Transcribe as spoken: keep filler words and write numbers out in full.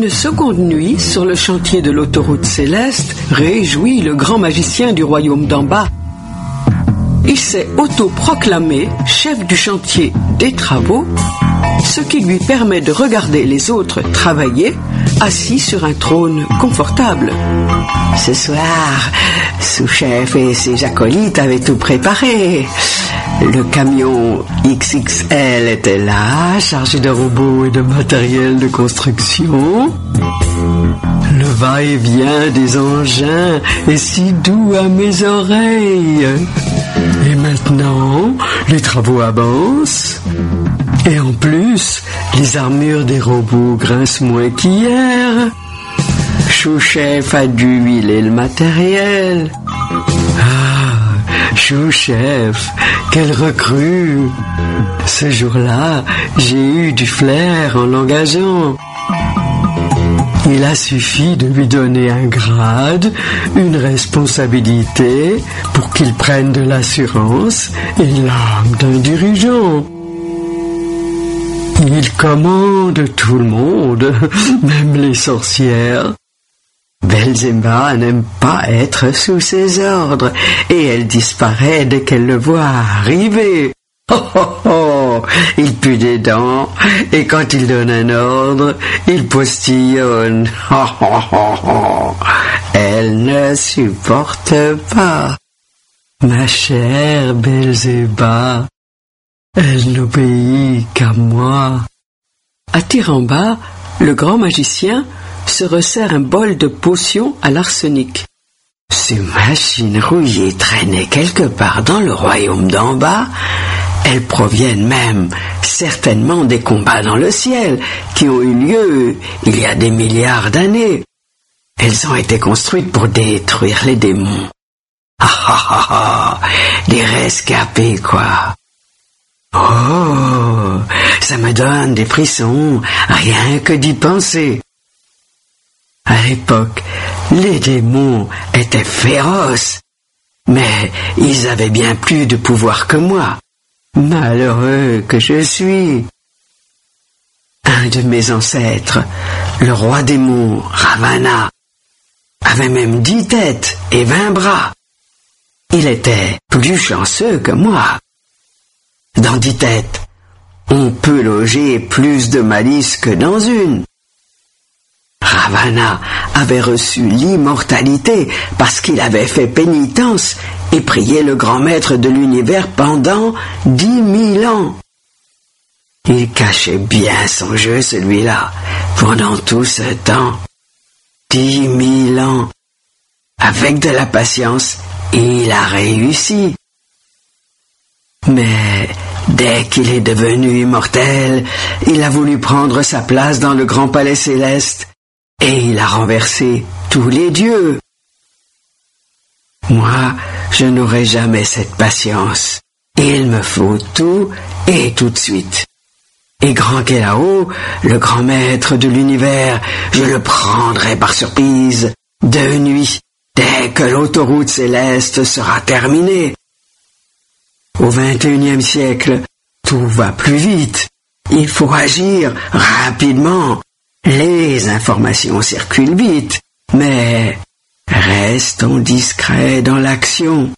Une seconde nuit sur le chantier de l'autoroute céleste réjouit le grand magicien du royaume d'en bas. Il s'est autoproclamé chef du chantier des travaux, ce qui lui permet de regarder les autres travailler assis sur un trône confortable. Ce soir, sous-chef et ses acolytes avaient tout préparé. Le camion X X L était là, chargé de robots et de matériel de construction. Le va-et-vient des engins est si doux à mes oreilles. Et maintenant, les travaux avancent. Et en plus, les armures des robots grincent moins qu'hier. Chou-chef a dû huiler le matériel. Ah, Chou-chef, quelle recrue! Ce jour-là, j'ai eu du flair en l'engageant. Il a suffi de lui donner un grade, une responsabilité, pour qu'il prenne de l'assurance et l'âme d'un dirigeant. Il commande tout le monde, même les sorcières. Belzébuth n'aime pas être sous ses ordres, et elle disparaît dès qu'elle le voit arriver. Oh oh oh, il pue des dents, et quand il donne un ordre, il postillonne. Oh oh oh oh, elle ne supporte pas. Ma chère Belzébuth, elle n'obéit qu'à moi. À Tiramba, le grand magicien se resserre un bol de potion à l'arsenic. Ces machines rouillées traînaient quelque part dans le royaume d'en bas. Elles proviennent même certainement des combats dans le ciel qui ont eu lieu il y a des milliards d'années. Elles ont été construites pour détruire les démons. Ah ah ah ah, les rescapés quoi. Oh, ça me donne des frissons, rien que d'y penser. À l'époque, les démons étaient féroces, mais ils avaient bien plus de pouvoir que moi. Malheureux que je suis. Un de mes ancêtres, le roi démon Ravana, avait même dix têtes et vingt bras. Il était plus chanceux que moi. Dans dix têtes, on peut loger plus de malice que dans une. Ravana avait reçu l'immortalité parce qu'il avait fait pénitence et prié le grand maître de l'univers pendant dix mille ans. Il cachait bien son jeu, celui-là, pendant tout ce temps. Dix mille ans. Avec de la patience, il a réussi. Mais dès qu'il est devenu immortel, il a voulu prendre sa place dans le grand palais céleste et il a renversé tous les dieux. Moi, je n'aurai jamais cette patience. Il me faut tout et tout de suite. Et grand qu'est là-haut, le grand maître de l'univers, je le prendrai par surprise de nuit, dès que l'autoroute céleste sera terminée. Au vingt et unième siècle, tout va plus vite. Il faut agir rapidement. Les informations circulent vite, mais restons discrets dans l'action.